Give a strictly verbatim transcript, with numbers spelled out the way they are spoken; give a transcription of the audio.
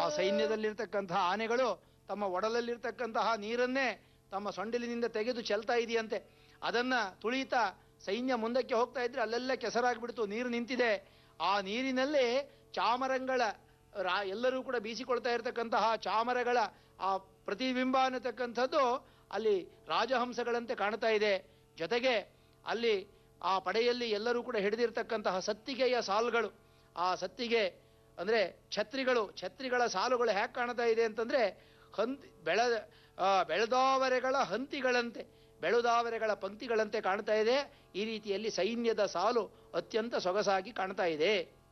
ಸೈನ್ಯದಲ್ಲಿರ್ತಕ್ಕಂತಹ ಆನೆಗಳು ತಮ್ಮ ಒಡಲಲ್ಲಿರ್ತಕ್ಕಂತಹ ನೀರನ್ನೇ ತಮ್ಮ ಸೊಂಡಿಲಿನಿಂದ ತೆಗೆದು ಚೆಲ್ತಾ ಇದೆಯಂತೆ. ಅದನ್ನ ತುಳಿತಾ ಸೈನ್ಯ ಮುಂದಕ್ಕೆ ಹೋಗ್ತಾ ಇದ್ರೆ ಅಲ್ಲೆಲ್ಲ ಕೆಸರಾಗ್ಬಿಡ್ತು, ನೀರು ನಿಂತಿದೆ. ಆ ನೀರಿನಲ್ಲಿ ಚಾಮರಗಳ ರಾ ಎಲ್ಲರೂ ಕೂಡ ಬೀಸಿಕೊಳ್ತಾ ಇರತಕ್ಕಂತಹ ಚಾಮರಗಳ ಆ ಪ್ರತಿಬಿಂಬ ಅನ್ನತಕ್ಕಂಥದ್ದು ಅಲ್ಲಿ ರಾಜಹಂಸಗಳಂತೆ ಕಾಣ್ತಾ ಇದೆ. ಜೊತೆಗೆ ಅಲ್ಲಿ ಆ ಪಡೆಯಲ್ಲಿ ಎಲ್ಲರೂ ಕೂಡ ಹಿಡಿದಿರ್ತಕ್ಕಂತಹ ಸತ್ತಿಗೆಯ ಸಾಲುಗಳು, ಆ ಸತ್ತಿಗೆ ಅಂದರೆ ಛತ್ರಿಗಳು, ಛತ್ರಿಗಳ ಸಾಲುಗಳು ಹೇಗೆ ಕಾಣ್ತಾ ಇದೆ ಅಂತಂದರೆ ಹಂತಿ ಬೆಳ ಬೆಳೆದಾವರೆಗಳ ಹಂತಿಗಳಂತೆ, ಬೆಳೆದಾವರೆಗಳ ಪಂಕ್ತಿಗಳಂತೆ ಕಾಣ್ತಾ ಇದೆ. ಈ ರೀತಿಯಲ್ಲಿ ಸೈನ್ಯದ ಸಾಲು ಅತ್ಯಂತ ಸೊಗಸಾಗಿ ಕಾಣ್ತಾ ಇದೆ.